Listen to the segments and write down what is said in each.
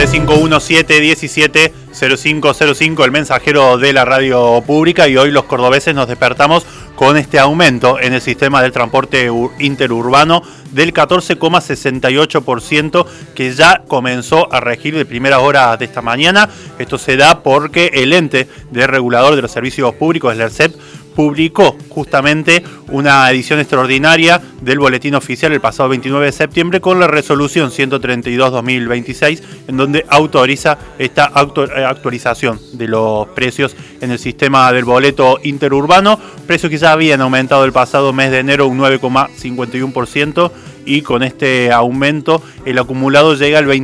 951-717-0505, el mensajero de la radio pública, y hoy los cordobeses nos despertamos con este aumento en el sistema del transporte interurbano del 14,68% que ya comenzó a regir de primeras horas de esta mañana. Esto se da porque el ente de regulador de los servicios públicos, el ERCEP, publicó justamente una edición extraordinaria del boletín oficial el pasado 29 de septiembre con la resolución 132-2026, en donde autoriza esta actualización de los precios en el sistema del boleto interurbano, precios que ya habían aumentado el pasado mes de enero un 9,51%, y con este aumento el acumulado llega al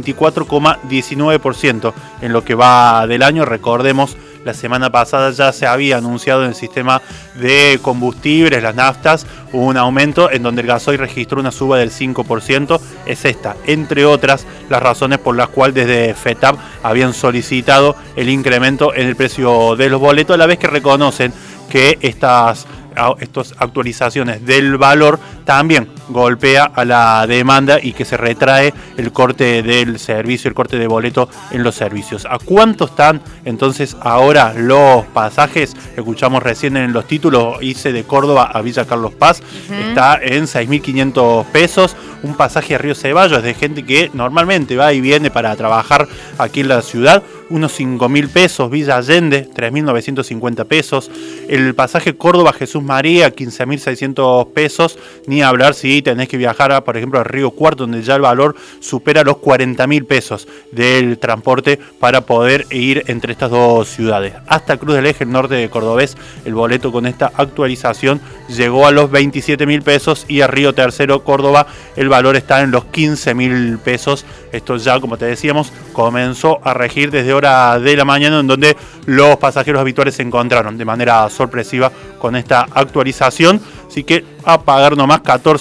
24,19% en lo que va del año. Recordemos, la semana pasada ya se había anunciado en el sistema de combustibles, las naftas, un aumento en donde el gasoil registró una suba del 5%. Es esta, entre otras, las razones por las cuales desde FETAP habían solicitado el incremento en el precio de los boletos, a la vez que reconocen que estas actualizaciones del valor también golpea a la demanda y que se retrae el corte del servicio, el corte de boleto en los servicios. ¿A cuánto están entonces ahora los pasajes? Escuchamos recién en los títulos, hice de Córdoba a Villa Carlos Paz, está en 6.500 pesos, un pasaje a Río Ceballos de gente que normalmente va y viene para trabajar aquí en la ciudad, unos 5.000 pesos, Villa Allende, 3.950 pesos, el pasaje Córdoba Jesús María, 15.600 pesos, ni hablar si tenés que viajar, por ejemplo, a Río Cuarto, donde ya el valor supera los 40.000 pesos del transporte para poder ir entre estas dos ciudades. Hasta Cruz del Eje, el norte de Cordobés, el boleto con esta actualización llegó a los 27.000 pesos, y a Río Tercero, Córdoba, el valor está en los 15.000 pesos. Esto ya, como te decíamos, comenzó a regir desde hora de la mañana, en donde los pasajeros habituales se encontraron de manera sorpresiva con esta actualización. Así que a pagar nomás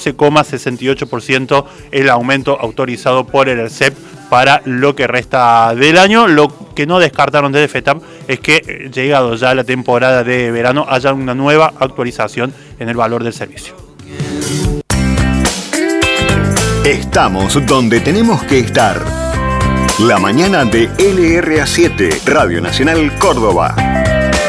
14,68% el aumento autorizado por el ERCEP para lo que resta del año. Lo que no descartaron desde FETAP es que, llegado ya la temporada de verano, haya una nueva actualización en el valor del servicio. Estamos donde tenemos que estar. La mañana de LRA7, Radio Nacional Córdoba.